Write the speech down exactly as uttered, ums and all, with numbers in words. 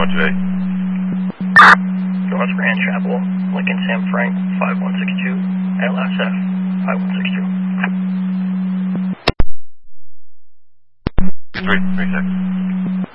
on today? North Grand Chapel, Lincoln Sam Frank, five one six two, L S F, five one six two. Three, three seconds.